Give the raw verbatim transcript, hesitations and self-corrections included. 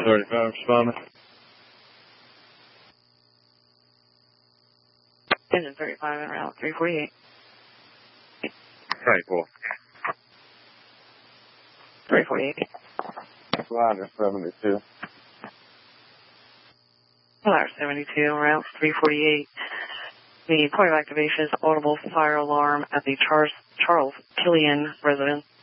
thirty-five responding. Engine thirty-five en route, three forty-eight. Thankful. three forty-eight. Ladder seventy-two. Ladder seventy-two en route, three forty-eight. The point of activation is audible fire alarm at the Charles, Charles Killian residence.